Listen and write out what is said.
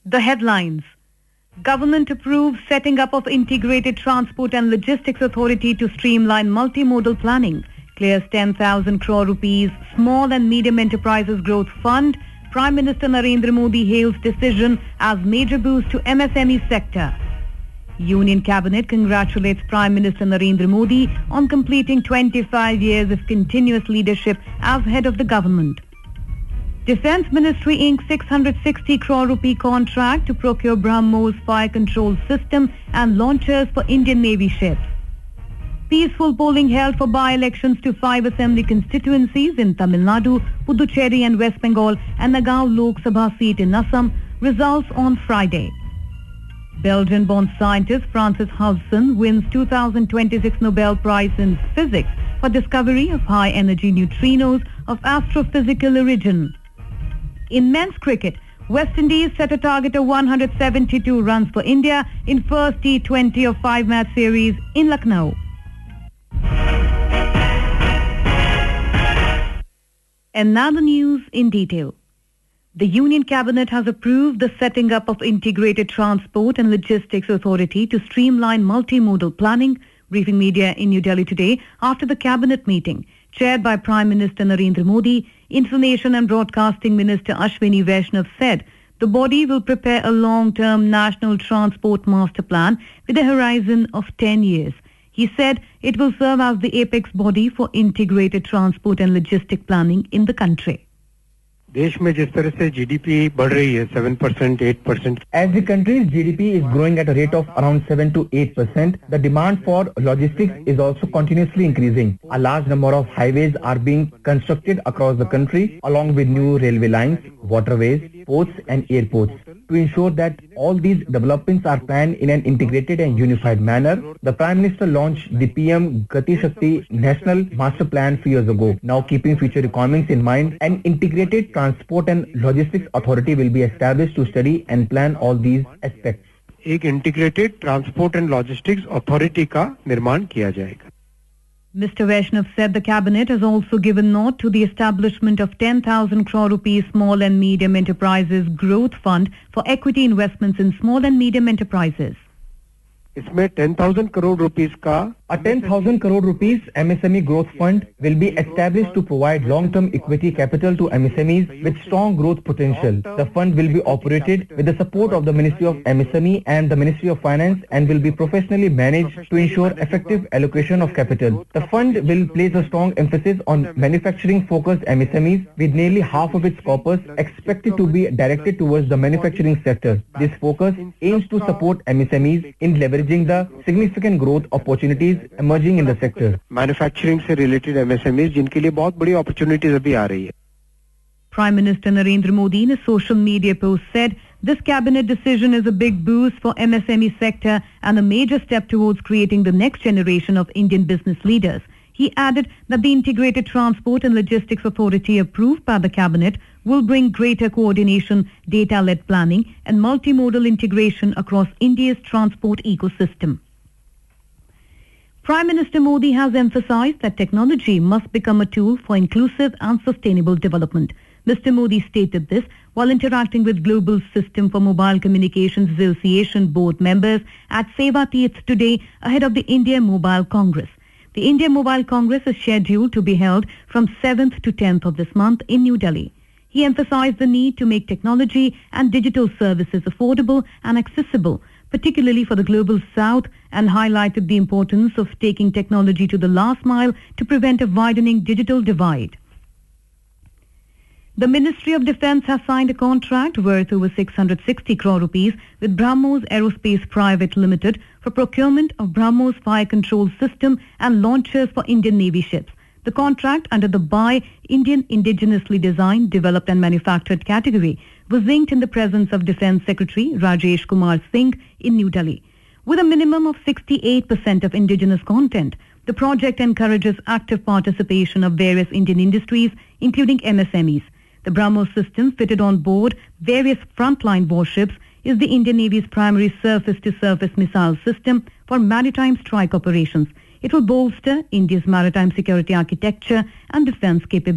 The headlines. Government approves setting up of Integrated Transport and Logistics Authority to streamline multimodal planning. Clears 10,000 crore rupees Small and Medium Enterprises Growth Fund. Prime Minister Narendra Modi hails decision as major boost to MSME sector. Union Cabinet congratulates Prime Minister Narendra Modi on completing 25 years of continuous leadership as head of the government. Defence Ministry inked 660 crore rupee contract to procure BrahMos fire control system and launchers for Indian Navy ships. Peaceful polling held for by-elections to 5 assembly constituencies in Tamil Nadu, Puducherry and West Bengal and Nagaon Lok Sabha seat in Assam. Results on Friday. Belgian-born scientist Francis Hudson wins 2026 Nobel Prize in Physics for discovery of high-energy neutrinos of astrophysical origin. In men's cricket, West Indies set a target of 172 runs for India in first T20 of 5-match series in Lucknow. And now the news in detail. The Union Cabinet has approved the setting up of Integrated Transport and Logistics Authority to streamline multimodal planning. Briefing media in New Delhi today after the Cabinet meeting, chaired by Prime Minister Narendra Modi, Information and Broadcasting Minister Ashwini Vaishnav said the body will prepare a long-term national transport master plan with a horizon of 10 years. He said it will serve as the apex body for integrated transport and logistic planning in the country. देश में जिस तरह से GDP बढ़ रही है 7%, 8%. As the country's GDP is growing at a rate of around 7 to 8%, the demand for logistics is also continuously increasing. A large number of highways are being constructed across the country, along with new railway lines, waterways, ports and airports. To ensure that all these developments are planned in an integrated and unified manner, the Prime Minister launched the PM Gati Shakti National Master Plan few years ago. Now, keeping future requirements in mind, an integrated Transport and Logistics Authority will be established to study and plan all these aspects. एक integrated transport and logistics authority का निर्माण किया जाएगा. Mr. Vaishnav said the Cabinet has also given nod to the establishment of 10,000 crore rupees Small and Medium Enterprises Growth Fund for equity investments in small and medium enterprises. इसमें 10,000 crore rupees का A 10,000 crore rupees MSME Growth Fund will be established to provide long-term equity capital to MSMEs with strong growth potential. The fund will be operated with the support of the Ministry of MSME and the Ministry of Finance and will be professionally managed to ensure effective allocation of capital. The fund will place a strong emphasis on manufacturing-focused MSMEs, with nearly half of its corpus expected to be directed towards the manufacturing sector. This focus aims to support MSMEs in leveraging the significant growth opportunities emerging in the sector. Manufacturing से related MSME जिनके लिए बहुत बड़ी opportunities अभी आ रही है. Prime Minister Narendra Modi in a social media post said this cabinet decision is a big boost for MSME sector and a major step towards creating the next generation of Indian business leaders. He added that the Integrated Transport and Logistics Authority approved by the cabinet will bring greater coordination, data-led planning and multimodal integration across India's transport ecosystem. Prime Minister Modi has emphasized that technology must become a tool for inclusive and sustainable development. Mr. Modi stated this while interacting with Global System for Mobile Communications Association board members at Seva Teerth today ahead of the India Mobile Congress. The India Mobile Congress is scheduled to be held from 7th to 10th of this month in New Delhi. He emphasized the need to make technology and digital services affordable and accessible, particularly for the Global South, and highlighted the importance of taking technology to the last mile to prevent a widening digital divide. The Ministry of Defence has signed a contract worth over 660 crore rupees with BrahMos Aerospace Private Limited for procurement of BrahMos fire control system and launchers for Indian Navy ships. The contract under the Buy Indian Indigenously Designed, Developed and Manufactured category was inked in the presence of Defence Secretary Rajesh Kumar Singh in New Delhi. With a minimum of 68% of indigenous content, the project encourages active participation of various Indian industries, including MSMEs. The BrahMos system fitted on board various frontline warships is the Indian Navy's primary surface-to-surface missile system for maritime strike operations. It will bolster India's maritime security architecture and defence capability.